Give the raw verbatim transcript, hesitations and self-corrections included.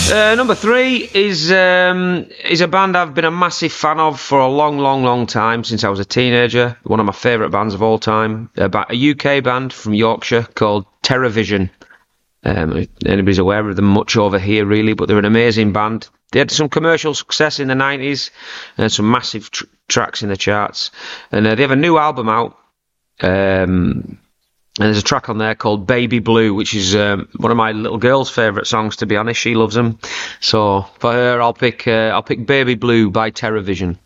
Uh, number three is um, is a band I've been a massive fan of for a long, long, long time, since I was a teenager. One of my favourite bands of all time. A, ba- a U K band from Yorkshire called TerraVision. Um, anybody's aware of them much over here, really, but they're an amazing band. They had some commercial success in the nineties and some massive tr- tracks in the charts. And uh, they have a new album out. Um, and there's a track on there called Baby Blue, which is um, one of my little girl's favourite songs, to be honest. She loves them. So for her, I'll pick uh, I'll pick Baby Blue by TerraVision.